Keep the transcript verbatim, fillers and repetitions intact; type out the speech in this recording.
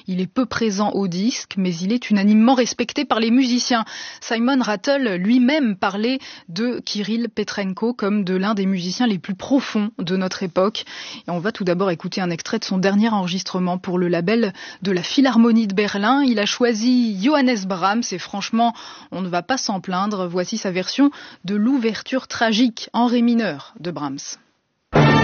Il est peu présent au disque, mais il est unanimement respecté par les musiciens. Simon Rattle lui-même parlait de Kirill Petrenko comme de l'un des musiciens les plus profonds de notre époque. Et on va tout d'abord écouter un extrait de son dernier enregistrement pour le label de la Philharmonie de Berlin. Il a choisi Johannes Brahms et franchement, on ne va pas s'en plaindre. Voici sa version de l'ouverture tragique en ré mineur de Brahms.